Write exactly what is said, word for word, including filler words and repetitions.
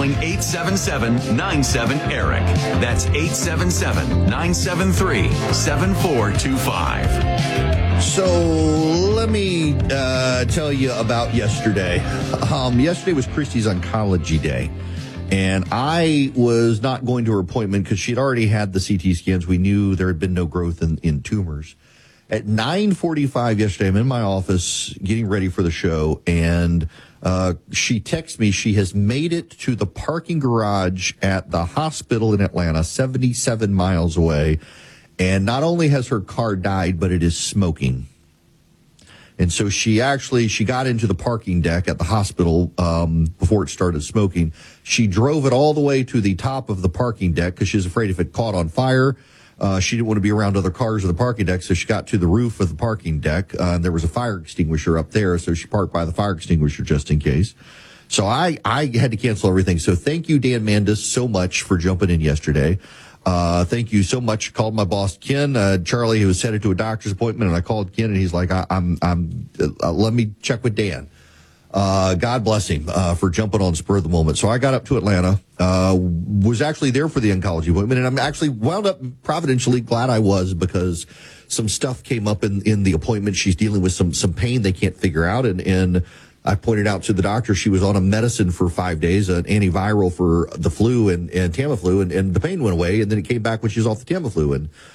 calling eight seven seven, nine seven, ERIC. That's eight seven seven, nine seven three, seven four two five. So let me uh, tell you about yesterday. Um, yesterday was Christy's Oncology Day, and I was not going to her appointment because she had already had the C T scans. We knew there had been no growth in, in tumors. At nine forty-five yesterday, I'm in my office getting ready for the show, and uh, she texts me she has made it to the parking garage at the hospital in Atlanta, seventy-seven miles away. And not only has her car died, but it is smoking. And so she actually, she got into the parking deck at the hospital um, before it started smoking. She drove it all the way to the top of the parking deck because she was afraid if it caught on fire, uh, she didn't want to be around other cars on the parking deck. So she got to the roof of the parking deck. Uh, and there was a fire extinguisher up there. So she parked by the fire extinguisher just in case. So I, I had to cancel everything. So thank you, Dan Mandis, so much for jumping in yesterday. Uh, thank you so much. Called my boss, Ken. Uh, Charlie, who was headed to a doctor's appointment, and I called Ken, and he's like, I, I'm, I'm, uh, let me check with Dan. Uh, God bless him, uh, for jumping on spur of the moment. So I got up to Atlanta, uh, was actually there for the oncology appointment, and I'm actually wound up providentially glad I was because some stuff came up in, in the appointment. She's dealing with some, some pain they can't figure out, and, and, I pointed out to the doctor she was on a medicine for five days, an antiviral for the flu and, and Tamiflu, and, and the pain went away, and then it came back when she was off the Tamiflu. And